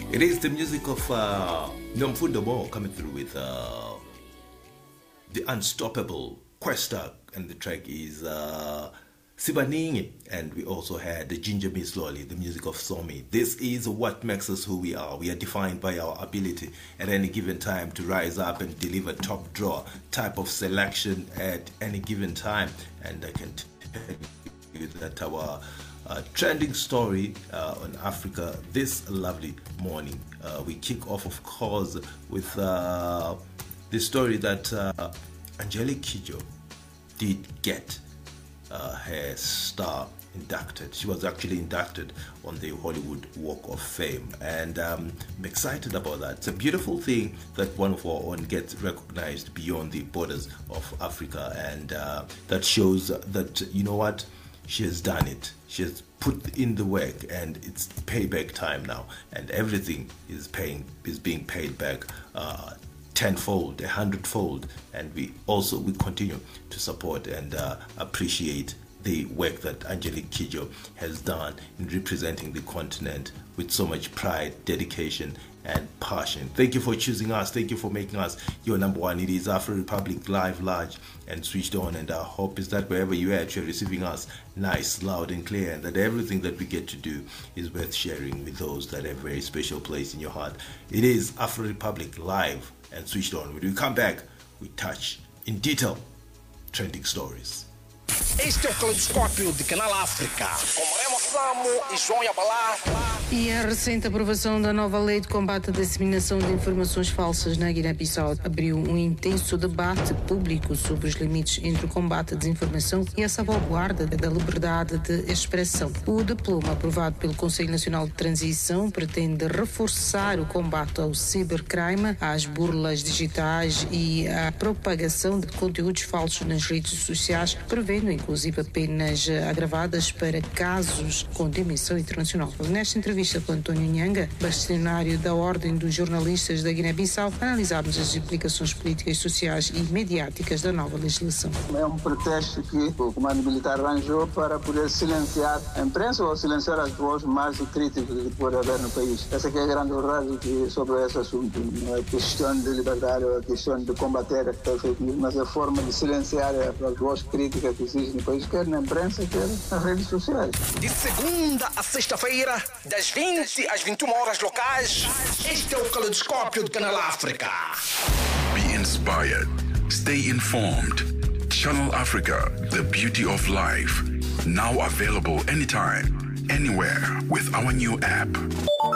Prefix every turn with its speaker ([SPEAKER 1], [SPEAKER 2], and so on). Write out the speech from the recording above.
[SPEAKER 1] It is the music of Nomfundo Mo coming through with the unstoppable Questa, and the track is Sibaningi, and we also had the Ginger Me Slowly, the music of Somi. This is what makes us who we are. We are defined by our ability at any given time to rise up and deliver top draw type of selection at any given time. And I can tell you that our trending story on Africa this lovely morning, we kick off, of course, with the story that Angelique Kidjo did get her star inducted. She was actually inducted on the Hollywood Walk of Fame, and I'm excited about that. It's a beautiful thing that one of our own gets recognized beyond the borders of Africa, and that shows that, you know what, she has done it. She has put in the work, and it's payback time now, and everything is being paid back tenfold, 100-fold, and we continue to support and appreciate the work that Angelique Kidjo has done in representing the continent with so much pride, dedication, and passion. Thank you for choosing us. Thank you for making us your number one. It is Afro Republic live, large, and switched on. And our hope is that wherever you're at, you're receiving us nice, loud, and clear, and that everything that we get to do is worth sharing with those that have a very special place in your heart. It is Afro Republic live and switched on. When we come back, we touch in detail trending stories.
[SPEAKER 2] Este é o Caleidoscópio de Canal África, com Remo Samo e João Yabalá.
[SPEAKER 3] E a recente aprovação da nova lei de combate à disseminação de informações falsas na Guiné-Bissau abriu um intenso debate público sobre os limites entre o combate à desinformação e a salvaguarda da liberdade de expressão. O diploma aprovado pelo Conselho Nacional de Transição pretende reforçar o combate ao cibercrime, às burlas digitais e à propagação de conteúdos falsos nas redes sociais, prevendo inclusive penas agravadas para casos com dimensão internacional. Nesta entrevista com António Nhanga, bastonário da Ordem dos Jornalistas da Guiné-Bissau, analisámos as implicações políticas, sociais e mediáticas da nova legislação.
[SPEAKER 4] É um pretexto que o comando militar arranjou para poder silenciar a imprensa ou silenciar as vozes mais críticas que pode haver no país. Essa que é a grande verdade sobre esse assunto. Não é questão de liberdade, é questão de combater a fake news, mas é a forma de silenciar as vozes críticas que existem no país, quer na imprensa, quer nas redes sociais.
[SPEAKER 2] De segunda a sexta-feira, das 20 às 21 horas locais, este é o Caleidoscópio de Canal África.
[SPEAKER 5] Be inspired. Stay informed. Channel Africa, the beauty of life. Now available anytime, anywhere with our new app.